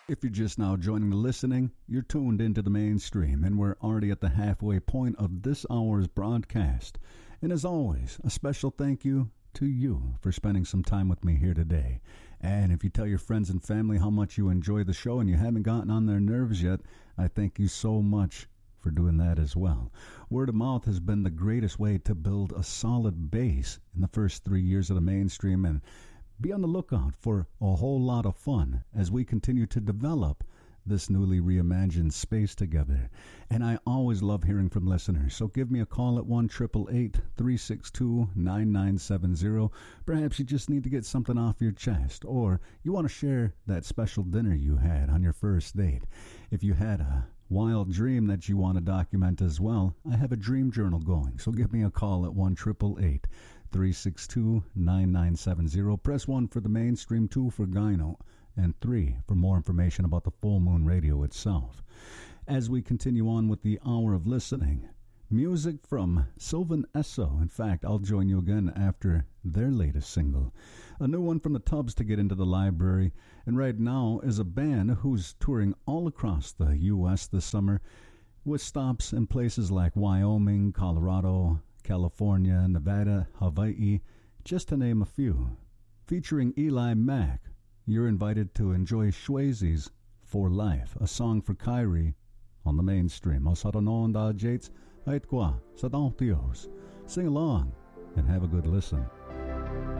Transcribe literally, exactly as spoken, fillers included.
If you're just now joining the listening, you're tuned into the mainstream, and we're already at the halfway point of this hour's broadcast. And as always, a special thank you to you for spending some time with me here today. And if you tell your friends and family how much you enjoy the show and you haven't gotten on their nerves yet, I thank you so much for doing that as well. Word of mouth has been the greatest way to build a solid base in the first three years of the mainstream, and be on the lookout for a whole lot of fun as we continue to develop this newly reimagined space together. And I always love hearing from listeners, so give me a call at one eight eight eight, three six two, nine nine seven zero. Perhaps you just need to get something off your chest, or you want to share that special dinner you had on your first date. If you had a wild dream that you want to document as well, I have a dream journal going, so give me a call at one eight eight eight, three six two, nine nine seven zero. Press one for the mainstream, two for Gyno, and three for more information about the Full Moon Radio itself. As we continue on with the hour of listening, music from Sylvan Esso. In fact, I'll join you again after their latest single. A new one from the Tubs to get into the library, and right now is a band who's touring all across the U S this summer with stops in places like Wyoming, Colorado, California, Nevada, Hawaii, just to name a few. Featuring Eli Mack, you're invited to enjoy Shwazy's For Life, a song for Kyrie on the mainstream. Os haranon da jates, ait kwa, sa Dios. Sing along and have a good listen.